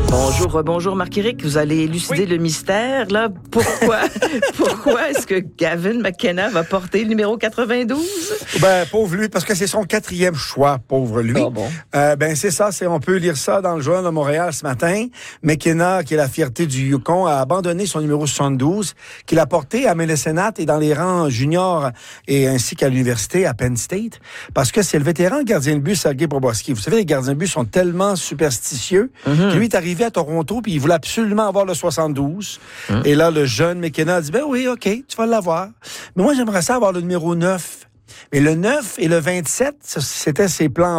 Bonjour Marc-Éric, vous allez élucider le mystère, là. Pourquoi est-ce que Gavin McKenna va porter le numéro 92? Pauvre lui, parce que c'est son 4e choix, pauvre lui. Ah bon? C'est ça, on peut lire ça dans le Journal de Montréal ce matin. McKenna, qui est la fierté du Yukon, a abandonné son numéro 72, qu'il a porté à Ménécénat et dans les rangs juniors et ainsi qu'à l'université à Penn State, parce que c'est le vétéran gardien de but Sergei Bobrovsky. Vous savez, les gardiens de but sont tellement superstitieux que lui est arrivé à Toronto puis il voulait absolument avoir le 72. Et là, le jeune McKenna a dit, oui, OK, tu vas l'avoir. Mais moi, j'aimerais ça avoir le numéro 9. Mais le 9 et le 27, c'était ses plans